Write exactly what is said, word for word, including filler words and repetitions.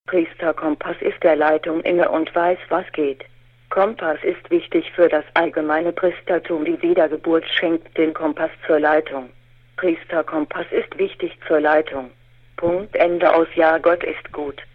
Priesterkompass ist der Leitung inne und weiß, was geht. Kompass ist wichtig für das allgemeine Priestertum. Die Wiedergeburt schenkt den Kompass zur Leitung. Priesterkompass ist wichtig zur Leitung. Punkt Ende aus. Ja, Gott ist gut.